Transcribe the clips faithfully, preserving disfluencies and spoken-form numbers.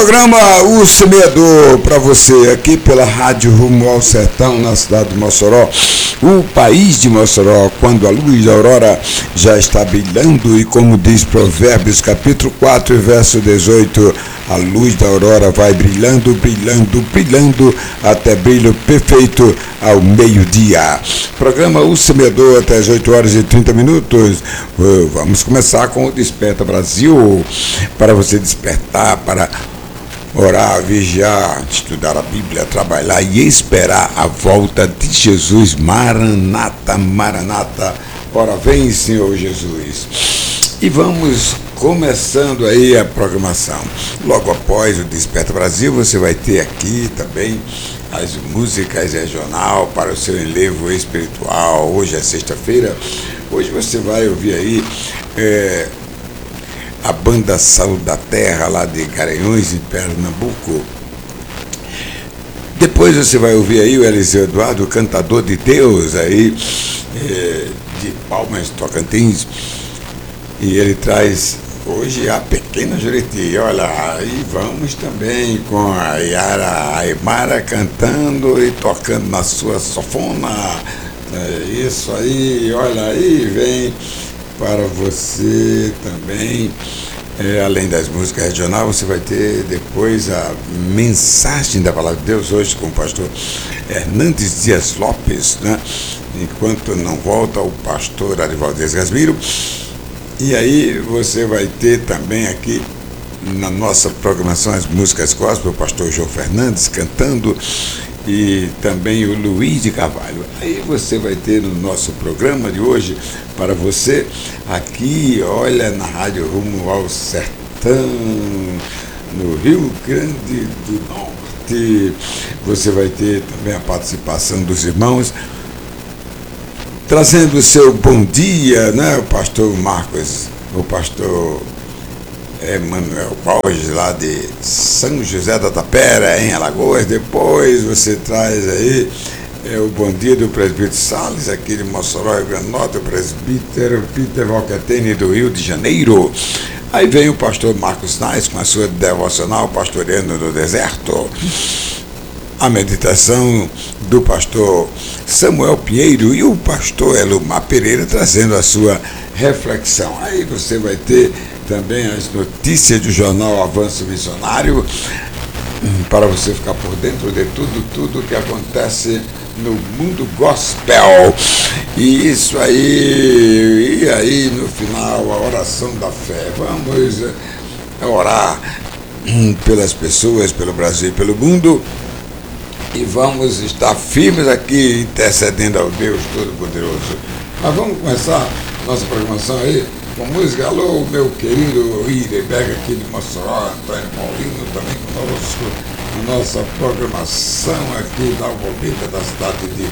Programa O Semeador para você aqui pela Rádio Rumo ao Sertão, na cidade de Mossoró, o país de Mossoró, quando a luz da aurora já está brilhando e como diz Provérbios capítulo quatro, verso dezoito, a luz da aurora vai brilhando, brilhando, brilhando até brilho perfeito ao meio-dia. Programa O Semeador até as oito horas e trinta minutos. Vamos começar com o Desperta Brasil, para você despertar, para orar, vigiar, estudar a Bíblia, trabalhar e esperar a volta de Jesus. Maranata, Maranata, ora vem, Senhor Jesus. E vamos começando aí a programação. Logo após o Desperta Brasil, você vai ter aqui também as músicas regional para o seu enlevo espiritual. Hoje é sexta-feira. Hoje você vai ouvir aí é, a banda Sal da Terra, lá de Garanhuns, em Pernambuco. Depois você vai ouvir aí o Eliseu Eduardo, cantador de Deus, aí, é, de Palmas, Tocantins. E ele traz hoje a Pequena Juriti. Olha, aí vamos também com a Yara Aymara cantando e tocando na sua sanfona. É isso aí, olha aí, vem para você também. É, além das músicas regionais, você vai ter depois a mensagem da Palavra de Deus, hoje com o pastor Hernandes Dias Lopes, né? Enquanto não volta o pastor Arivaldes Gasmiro. E aí você vai ter também aqui na nossa programação as músicas gospel, o pastor João Fernandes cantando e também o Luiz de Carvalho. Aí você vai ter no nosso programa de hoje, para você, aqui, olha, na Rádio Rumo ao Sertão, no Rio Grande do Norte, você vai ter também a participação dos irmãos, trazendo o seu bom dia, né? O pastor Marcos, o pastor Emanuel Borges, lá de São José da Tapera, em Alagoas. Depois você traz aí é, o bom dia do presbítero Salles, aqui de Mossoró, Rio Grande do Norte, o presbítero Peter Valcatene, do Rio de Janeiro. Aí vem o pastor Marcos Nais com a sua devocional Pastoreando no Deserto. A meditação do pastor Samuel Pinheiro e o pastor Elomar Pereira trazendo a sua reflexão. Aí você vai ter também as notícias do jornal Avanço Missionário, para você ficar por dentro de tudo, tudo que acontece no mundo gospel. E isso aí, e aí no final a oração da fé. Vamos orar pelas pessoas, pelo Brasil e pelo mundo. E vamos estar firmes aqui, intercedendo ao Deus Todo-Poderoso. Mas vamos começar nossa programação aí com música. Alô, meu querido Ireberg aqui de Mossoró, Antônio Paulino também conosco, na nossa programação aqui da Alvorada, da cidade de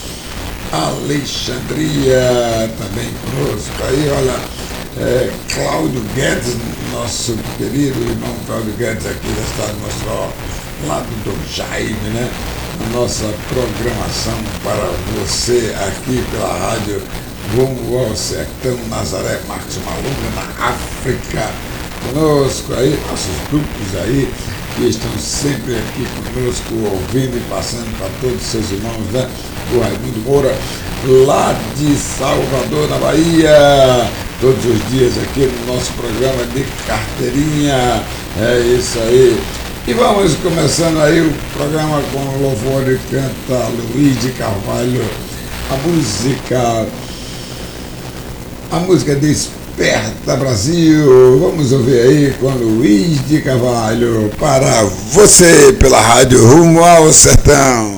Alexandria, também conosco. Aí, olha, é, Cláudio Guedes, nosso querido irmão Cláudio Guedes aqui da cidade de Mossoró, lá do Dom Jaime, né? A nossa programação para você aqui pela rádio Rumo ao Sertão, Nazaré, Marcos Malunga, na África, conosco aí, nossos grupos aí, que estão sempre aqui conosco, ouvindo e passando para todos os seus irmãos, né? O Raimundo Moura, lá de Salvador, na Bahia, todos os dias aqui no nosso programa de carteirinha, é isso aí. E vamos começando aí o programa com louvor e canta Luiz de Carvalho, a música, a música Desperta Brasil. Vamos ouvir aí com Luiz de Carvalho, para você pela Rádio Rumo ao Sertão.